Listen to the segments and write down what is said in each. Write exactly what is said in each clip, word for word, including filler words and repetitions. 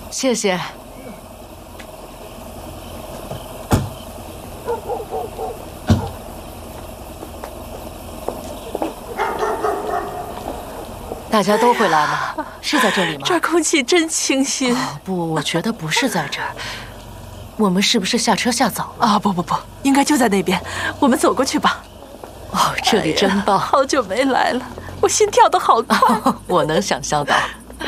谢谢。大家都会来吗？是在这里吗？ 这儿空气真清新。 哦、不，我觉得不是在这儿。我们是不是下车下早了？ 啊，不不不，应该就在那边。我们走过去吧。 哦，这里真棒！ 哎、好久没来了，我心跳得好快。 哦、我能想象到。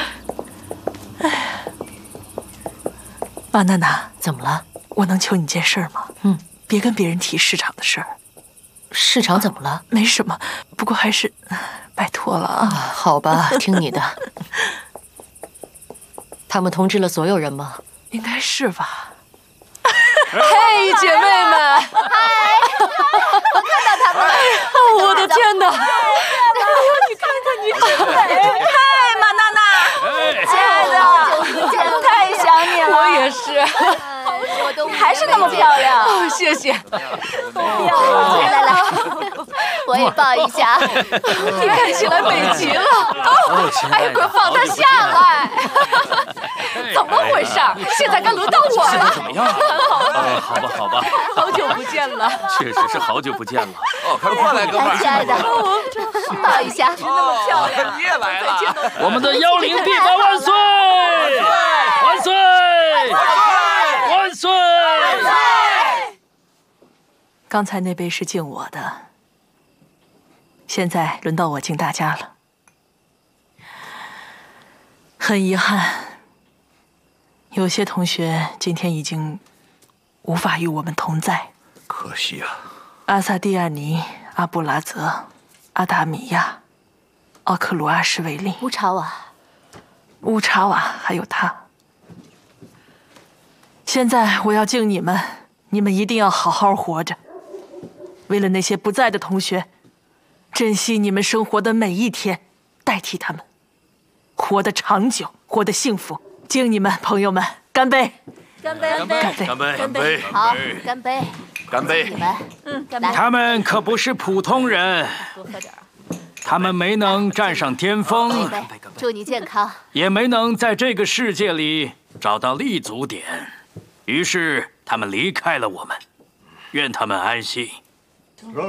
哎，马娜娜， 怎么了？ 我能求你件事吗？ 嗯， 别跟别人提市场的事儿。 市场怎么了？ 啊、没什么，不过还是拜托了啊。 啊好吧，听你的。他们通知了所有人吗？ 应该是吧。 嘿，姐妹们！嗨， 我看到他们了！ 我的天哪！ 你看看你好美！ 嗨，马娜娜，亲爱的，太想你了。 我也是。 我都还是那么漂亮。 哦，谢谢。 来来来，我也抱一下。 你看起来美极了。哦，哎呀，快放他下来！怎么回事？现在该轮到我了。 怎么样？哎，好吧，好吧。 好久不见了。 确实是好久不见了。 哦，快过来，哥们儿。 亲爱的，抱一下。 是那么漂亮。 你也来了。 我们的妖灵地板万岁！万岁！万岁！万岁！ 刚才那杯是敬我的，现在轮到我敬大家了。很遗憾，有些同学今天已经无法与我们同在。 可惜啊。 阿萨蒂亚尼、阿布拉泽、阿达米亚、奥克鲁阿什维利、 乌查瓦、 乌查瓦，还有他。现在我要敬你们，你们一定要好好活着。为了那些不在的同学，珍惜你们生活的每一天，代替他们，活得长久，活得幸福。敬你们，朋友们，干杯！ 干杯！ 干杯！ 干杯！ 干杯！ 好，干杯！ 干杯！ 你们，嗯，干杯！ 他们可不是普通人， 多喝点。 他们没能站上巅峰， 祝你健康， 也没能在这个世界里找到立足点，于是他们离开了我们。愿他们安息。